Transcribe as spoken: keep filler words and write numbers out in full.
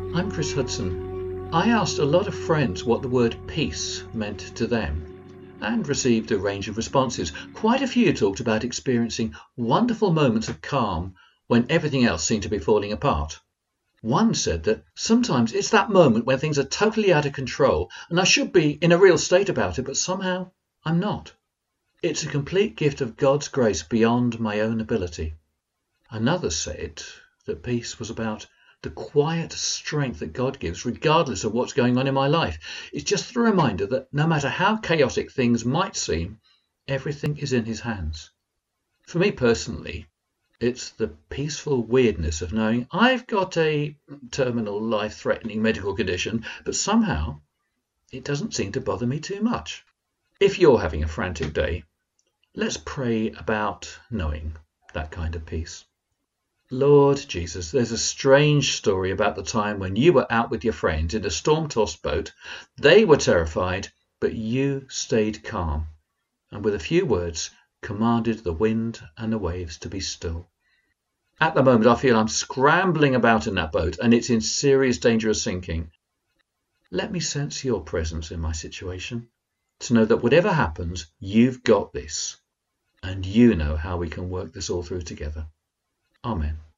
I'm Chris Hudson. I asked a lot of friends what the word peace meant to them and received a range of responses. Quite a few talked about experiencing wonderful moments of calm when everything else seemed to be falling apart. One said that sometimes it's that moment when things are totally out of control and I should be in a real state about it, but somehow I'm not. It's a complete gift of God's grace beyond my own ability. Another said that peace was about the quiet strength that God gives regardless of what's going on in my life. It's just the reminder that no matter how chaotic things might seem, everything is in his hands. For me personally, it's the peaceful weirdness of knowing I've got a terminal life-threatening medical condition, but somehow it doesn't seem to bother me too much. If you're having a frantic day, let's pray about knowing that kind of peace. Lord Jesus, there's a strange story about the time when you were out with your friends in a storm-tossed boat. They were terrified, but you stayed calm, and with a few words commanded the wind and the waves to be still. At the moment, I feel I'm scrambling about in that boat, and it's in serious danger of sinking. Let me sense your presence in my situation, to know that whatever happens, you've got this, and you know how we can work this all through together. Amen.